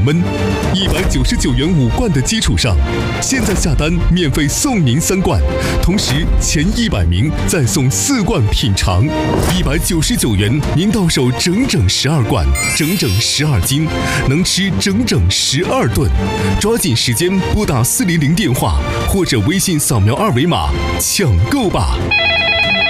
焖。199元5罐的基础上，现在下单免费送您3罐，同时前100名再送4罐品尝。199元您到手整整12罐，整整12斤，能吃整整12顿。抓紧时间拨打400电话或者微信扫描2维码抢购吧。